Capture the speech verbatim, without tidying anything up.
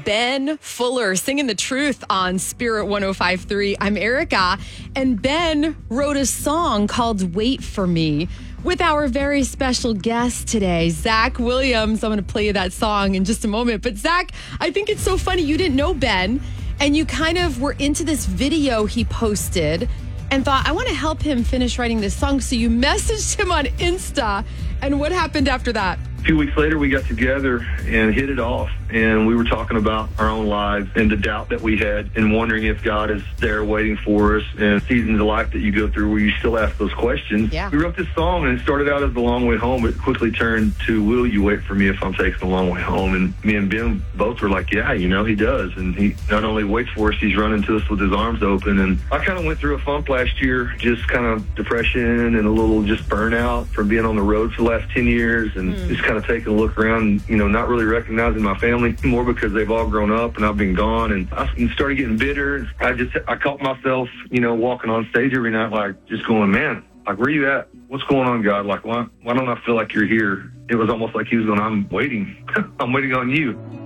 Ben Fuller singing the truth on Spirit one oh five point three. I'm Erica, and Ben wrote a song called Wait For Me with our very special guest today, Zach Williams. I'm going to play you that song in just a moment. But Zach, I think it's so funny. You didn't know Ben, and you kind of were into this video he posted and thought, I want to help him finish writing this song. So you messaged him on Insta. And what happened after that? A few weeks later, we got together and hit it off, and we were talking about our own lives and the doubt that we had and wondering if God is there waiting for us, and seasons of life that you go through where you still ask those questions. Yeah. We wrote this song, and it started out as The Long Way Home. It quickly turned to Will You Wait For Me If I'm Taking the Long Way Home? And me and Ben both were like, yeah, you know, he does. And he not only waits for us, he's running to us with his arms open. And I kind of went through a funk last year, just kind of depression and a little just burnout from being on the road for the last ten years, and mm. just kind of taking a look around, you know, not really recognizing my family more because they've all grown up and I've been gone. And I started getting bitter. I just, I caught myself, you know, walking on stage every night, like just going, man, like, where you at? What's going on, God? Like, why, why don't I feel like you're here? It was almost like he was going, I'm waiting. I'm waiting on you.